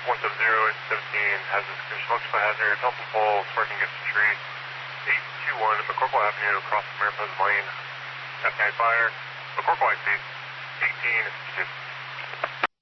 has a construction hazard, telephone pole, sparking against a tree. 821 McCorkle Avenue, across the Mariposa Lane. FBI fire. McCorkle IC, 1852.